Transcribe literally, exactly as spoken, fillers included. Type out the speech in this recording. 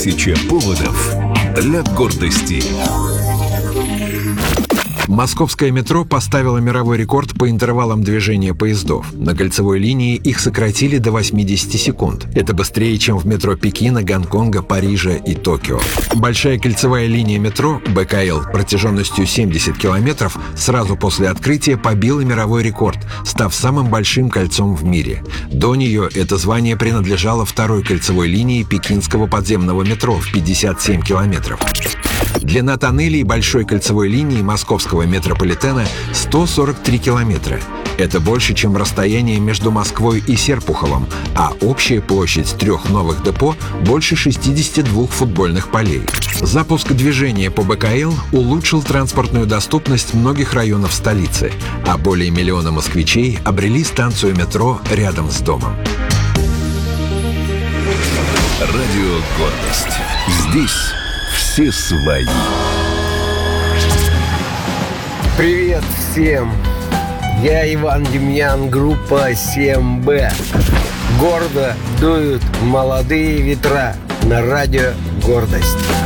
Тысяча поводов для гордости. Московское метро поставило мировой рекорд по интервалам движения поездов. На кольцевой линии их сократили до восьмидесяти секунд. Это быстрее, чем в метро Пекина, Гонконга, Парижа и Токио. Большая кольцевая линия метро бэ ка эл протяженностью семьдесят километров сразу после открытия побила мировой рекорд, став самым большим кольцом в мире. До нее это звание принадлежало второй кольцевой линии пекинского подземного метро в пятьдесят семь километров. Длина тоннелей большой кольцевой линии московского метрополитена — сто сорок три километра. Это больше, чем расстояние между Москвой и Серпуховым, а общая площадь трех новых депо — больше шестидесяти двух футбольных полей. Запуск движения по бэ ка эл улучшил транспортную доступность многих районов столицы, а более миллиона москвичей обрели станцию метро рядом с домом. Радио «Гордость». Здесь все свои. Привет всем! Я Иван Демьян, группа семь бэ. Гордо дуют молодые ветра на радио «Гордость».